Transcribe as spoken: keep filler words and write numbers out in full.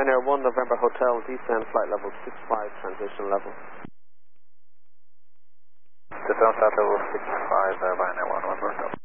Pioneer one, November Hotel, descend flight level six five, transition level. Descend flight level six five, uh, Pioneer one, November Hotel.